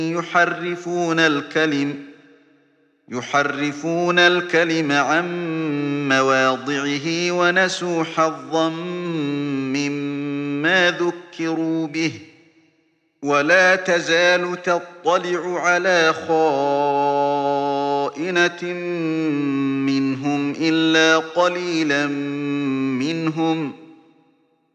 يحرفون الكلم عن مواضعه ونسوا حظا مما ذكروا به ولا تزال تطلع على خائنة منهم إلا قليلا منهم